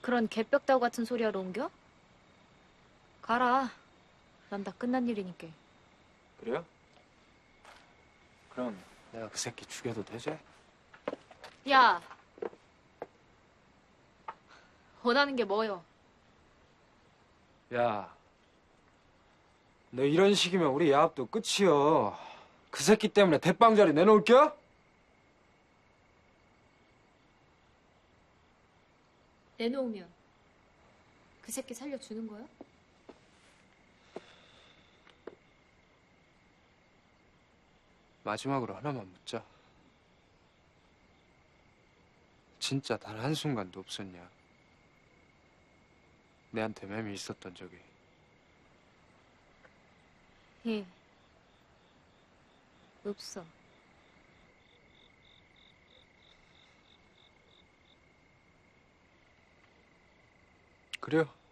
그런 개벽다구 같은 소리 하러 옮겨? 가라. 난 다 끝난 일이니까. 그래요? 그럼 내가 그 새끼 죽여도 되지? 야! 원하는 게 뭐여? 야, 너 이런 식이면 우리 야합도 끝이여. 그 새끼 때문에 대빵 자리 내놓을겨? 내놓으면 그 새끼 살려주는 거야? 마지막으로 하나만 묻자. 진짜 단 한순간도 없었냐? 내한테 맴이 있었던 적이. 예. 없어. 그래요.